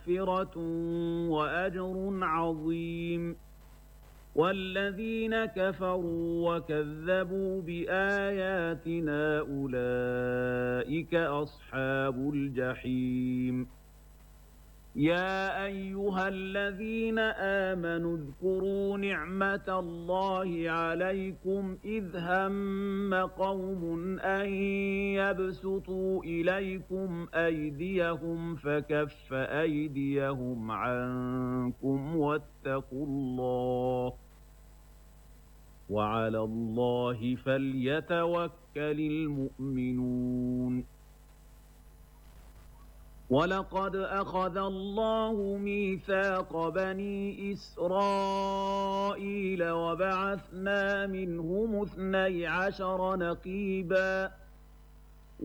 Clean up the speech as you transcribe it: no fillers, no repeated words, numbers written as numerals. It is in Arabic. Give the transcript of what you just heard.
مغفرة وأجر عظيم. والذين كفروا وكذبوا بآياتنا أولئك أصحاب الجحيم. يا أيها الذين آمنوا اذكروا نعمة الله عليكم إذ هم قوم أن يبسطوا إليكم أيديهم فكف أيديهم عنكم واتقوا الله وعلى الله فليتوكل المؤمنون. ولقد أخذ الله ميثاق بني إسرائيل وبعثنا منهم 12 نقيباً